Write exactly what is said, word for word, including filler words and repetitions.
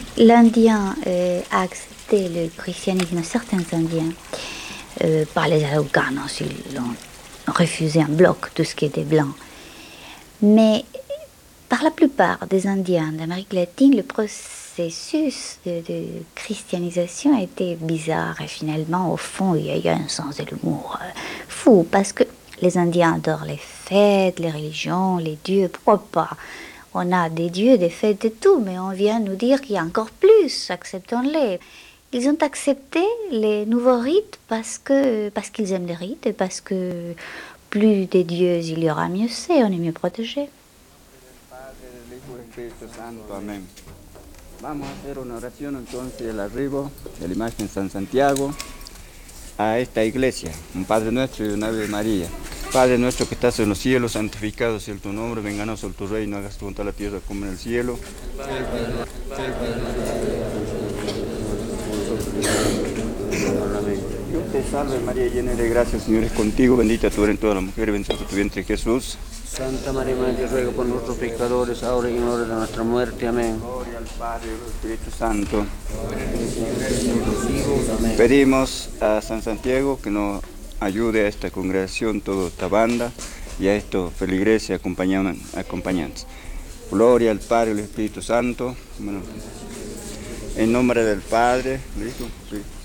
l'Indien euh, a accepté le christianisme, certains Indiens, euh, pas les Afghanos, ils l'ont refusé en bloc, tout ce qui était blanc. Mais par la plupart des Indiens d'Amérique latine, le processus de, de christianisation a été bizarre et finalement, au fond, il y a eu un sens de l'humour euh, fou parce que les Indiens adorent les fêtes, les religions, les dieux, pourquoi pas? On a des dieux, des fêtes et tout, mais on vient nous dire qu'il y a encore plus, acceptons-les. Ils ont accepté les nouveaux rites parce que parce qu'ils aiment les rites et parce que plus des dieux il y aura, mieux c'est, on est mieux protégé. Del Hijo y del Espíritu Santo. Amén. Vamos a hacer una oración entonces del arribo de la imagen de San Santiago a esta iglesia, un Padre Nuestro y una Ave María. Padre nuestro que estás en los cielos, santificado sea tu nombre, venga a nosotros tu reino, hagas tu voluntad en la tierra como en el cielo. Dios te salve María, llena de gracia, el Señor es contigo, bendita tú eres en todas las mujeres, bendito tu vientre Jesús. Santa María, Madre, ruega por nosotros pecadores, ahora y en la hora de nuestra muerte. Amén. Gloria al Padre y al Espíritu Santo. Amén. Pedimos a San Santiago que nos ayude a esta congregación, toda esta banda y a estos feligreses acompañantes. Gloria al Padre y al Espíritu Santo. Bueno, en nombre del Padre, del Hijo, sí.